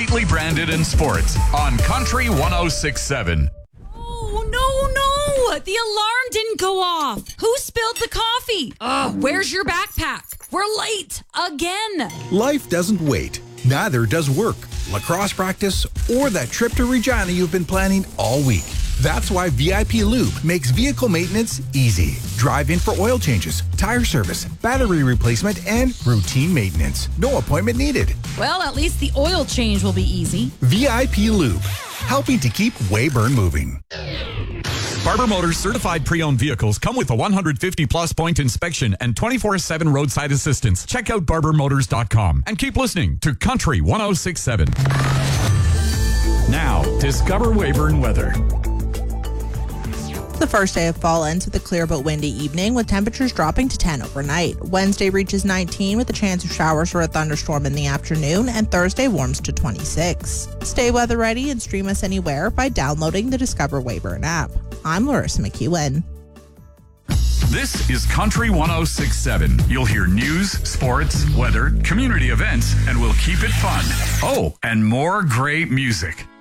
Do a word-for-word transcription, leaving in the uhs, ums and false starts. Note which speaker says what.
Speaker 1: completely branded in sports on Country one oh six point seven.
Speaker 2: Oh, no, no. The alarm didn't go off. Who spilled the coffee? Ugh, where's your backpack? We're late again.
Speaker 3: Life doesn't wait. Neither does work, lacrosse practice, or that trip to Regina you've been planning all week. That's why V I P Lube makes vehicle maintenance easy. Drive in for oil changes, tire service, battery replacement, and routine maintenance. No appointment needed.
Speaker 2: Well, at least the oil change will be easy.
Speaker 3: V I P Lube, helping to keep Weyburn moving.
Speaker 1: Barber Motors certified pre-owned vehicles come with a one hundred fifty plus point inspection and twenty-four seven roadside assistance. Check out barber motors dot com and keep listening to Country one oh six point seven. Now, discover Weyburn weather.
Speaker 4: The first day of fall ends with a clear but windy evening, with temperatures dropping to ten overnight. Wednesday reaches nineteen with a chance of showers or a thunderstorm in the afternoon, and Thursday warms to twenty-six. Stay weather ready and stream us anywhere by downloading the Discover Weyburn app. I'm Larissa McEwen.
Speaker 1: This is Country one oh six point seven. You'll hear news, sports, weather, community events, and we'll keep it fun. Oh, and more great music.